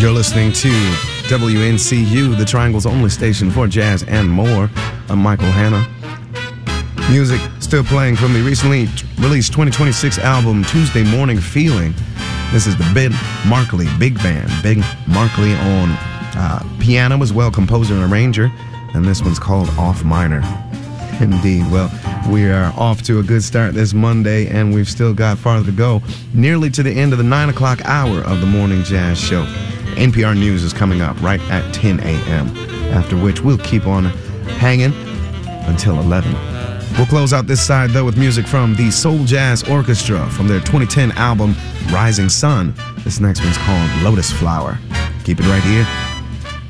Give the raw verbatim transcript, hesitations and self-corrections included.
You're listening to W N C U, the Triangle's only station for jazz and more. I'm Michael Hanna. Music still playing from the recently released twenty twenty-six album Tuesday Morning Feeling. This is the Ben Markley Big Band. Ben Markley on uh, piano as well, composer and arranger. And this one's called Off Minor. Indeed. Well, we are off to a good start this Monday, and we've still got farther to go. Nearly to the end of the nine o'clock hour of the Morning Jazz Show. N P R News is coming up right at ten a.m., after which we'll keep on hanging until eleven. We'll close out this side, though, with music from the Soul Jazz Orchestra from their twenty ten album, Rising Sun. This next one's called Lotus Flower. Keep it right here